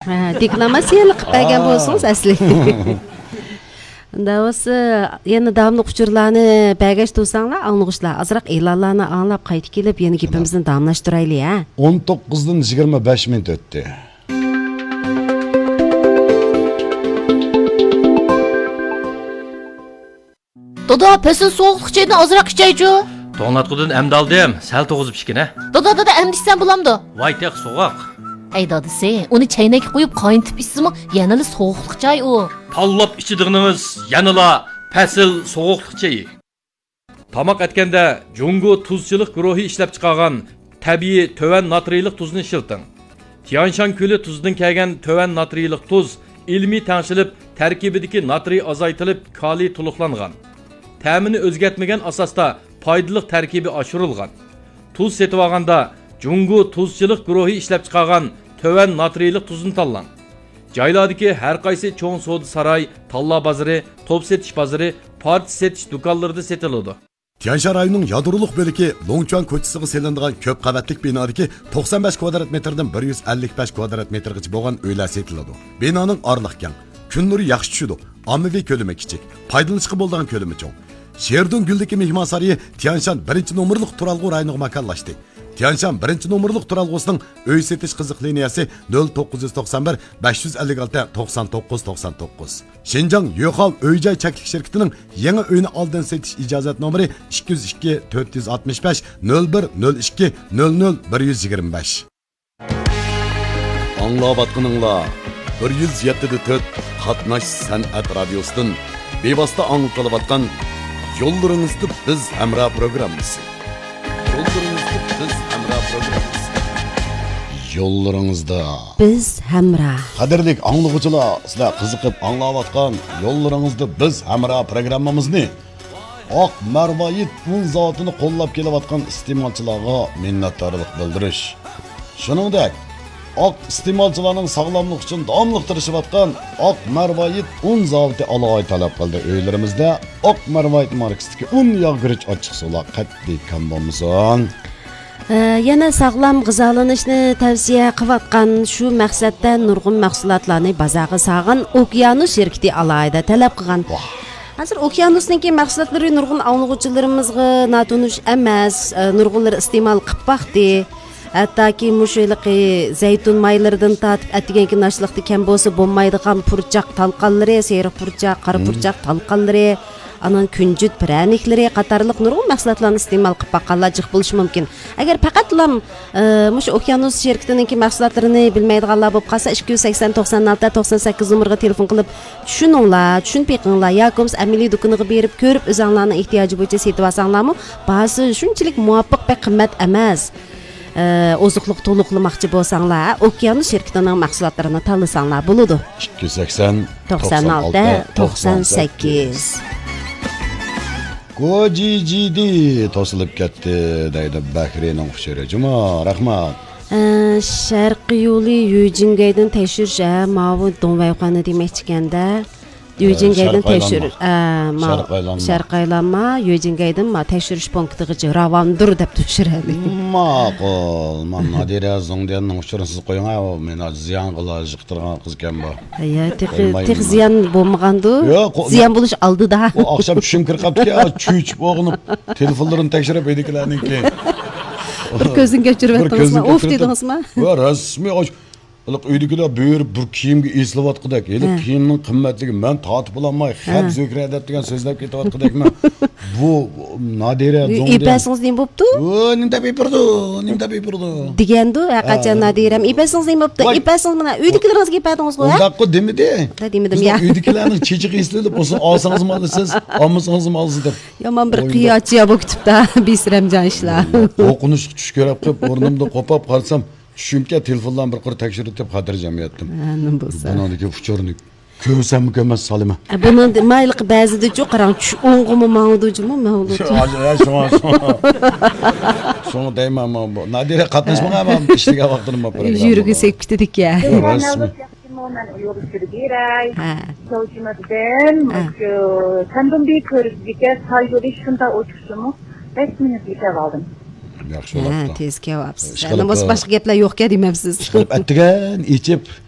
Deklamasiyalı qilib bergan bo'lsangiz asli. Davası yana davamlı uçurlarını bəgəş tutsanglar, anlıqışlar. Azraq e'lonlarni anlab qaytib kelib, yana gapimizni davamlashtiraylik, ha. 19dan 25 minut o'tdi. Dada, pesin soğuqluq çaydan azraq içaycu. To'nglatqudan amda oldim, sal to'g'izib ichgina. Dada, amdishsan bo'lamdi. Voy, teq so'g'oq. Ey dadisi, uni chaynakka qo'yib qayntib ichsimi, yanali soğuqluq chay u. Tanlab ichidig'inimiz yanala fasil so'g'uqliq chayi. Tamoq etganda Jungo tuzchilik guruhi ishlab chiqargan tabiiy töven natriylik tuzni ishilting. Tianshan ko'li tuzidan kelgan töven natriylik tuz ilmiy tangshilib, tarkibidagi natriy azaytilib, kaliy to'liqlangan. Ta'mini o'zgartmagan asosda foydali tarkibi oshirilgan. Tuz setib olganda Jungo tuzchilik guruhi ishlab chiqargan töven natriylik tuzni tanlang. Joylardagi har qaysi cho'ng savdo saroy, talla bozori, top setish bozori, parti setish do'konlarida setiladi. Tianshan rayonining yadroliq bo'ligi Longchuan ko'chasiga selinadigan ko'p qavatlik binodagi 95 kvadrat metrdan 155 kvadrat metrgacha bo'lgan uylar setiladi. Binoning orliq keng, kun nuri yaxshi tushadi, ommaviy ko'lami kichik, foydalanishga bo'ladigan ko'lami cho'ng. Sherdun Guldagi mehmon saroyi Tianshan 1-nomerlik turalg'u rayoniga makonlashdi. Tianshan 1-nomerlik turalg'usining uy setish qiziq liniyasi 0991 556 99 99. Şinjan Yo'qol uy-joy chaklik shirkatining yangi uyni oldin setish ijozat nomeri 202 465 0102 00 125. Anglayotganinglar 107.4 Qatnash san'at radiosidan bevosita anglatayotgan Yo'llaringizda biz hamra programmasi. Yo'llaringizda biz hamra. Qadrli anglovchilar, sizlar qiziqib anglayotgan Yo'llaringizda biz hamra programmamizni Oq Marvoyit un zotini qo'llab kelayotgan iste'molchilarga minnatdorlik bildirish. Shuningdek, Oq iste'molchilarning sog'lomligi uchun davomli tirishayotgan Oq Marvoyit un zavodi aloy talab qildi. Uylarimizda Oq Marvoyit markasidagi un yog'g'irich ochiq suvlar qat'iy kam bo'lmasin. Yana sog'lom g'izolanishni tavsiya qilayotgan shu maqsadda nurg'un mahsulotlarni bozorga sag'in Okeanus shirkati alohida talab qilgan. Hozir Okeanusning mahsulotlari nurg'un avlug'uchilarimizga natunish emas, nurg'unlar iste'mol qilib baxti. Hattoki mushiliqi zaytun maylaridan tatib atiganki nashliqda kam bo'lsa bo'lmaydigan purchaq talqonlari, seriq purchaq, qora purchaq talqonlari, anan kunjut praniklari qatorliq nurg'un mahsulotlarni iste'mol qilib baqqanlar jiq bo'lishi mumkin. Agar faqatlam mush Okeanus shirkatining mahsulotlarini bilmaydiganlar bo'lib qolsa 280 96 98 nomeriga telefon qilib tushuninglar, tushunib beqinglar yoki amaliy do'koniga berib ko'rib o'zinglarning ehtiyoji bo'yicha setib olsanglarmi, ba'zi shunchalik muvofiq va qimmat emas. Ozuqliq to'liqlamoqchi bo'lsanglar, Okeanus shirkatining mahsulotlarini tanlasanglar bo'ladi. 280 96 98. Gojijidi to'silib ketdi deydi Bakrining hushirajima. Rahmat. Sharqiy yo'li Yujingaydan tekshirish, mavu Donvayxona demoqchi ekanda. Yujingaydan tekshirish, sharqaylanma Yujingaydan tekshirish punktigacha ravondir deb tushiradi. Ma'qul. Men Nadira Zongdiyanning hushirisiz qo'ying, men ziyon qilajaqtirgan qiz ekan bu. Tiq ziyon bo'lmagandi. Ziyon bo'lish oldida. O akşam tushim kirib qolibdi, chuychib o'g'inib telefonlarini tekshirib ediklariniki. Bir ko'zini kechirib o'tdingizmi? Of dedingizmi? Va rasmiy uydagilar bir kiyimga eslayotgandek, kiyimning qimmatligi men tatib ololmay, xab zo'kiradi degan so'zlab ketayotgandekmi? Bu Nadira Zongdiyan. İpasingiz nima bo'pti? Nimda bepurdi. Degandi, qachon Nadiram ipasingiz nima bo'pti? Ipasingiz mana uydagilaringizga ipadingiz-ku, ha? Undaqqa demidi. Demedim ya. Uydagilarning chechig'i eslaydi, bo'lsa olsangizmi olasiz, olmasangizmi olasiz deb. Yomon bir qiyochiya bo'lib ketibdi, Bisramjon ishlar. O'qinish tush ko'rib qilib, o'rnimda qopab qolsam, tushimga telefondan bir qor tekshirib deb xotirjam yotdim. Nima bo'lsa. Bunodagi fuchorni ko'rsammi ko'rmas salima. Buni mayli ba'zida qarang, o'ng'imi ma'nudujimi, ma'nudujimi. Shuni deyman, Nadira qatnashmagan, ishlaga vaqtini bo'lib qo'ydi. Yurigi sekib ketdik-ya. Yaxshi bo'ldi. Tez kelyapsiz. Nima boshqa gaplar yo'q-ku demamsiz. Chiqib atgan, ichib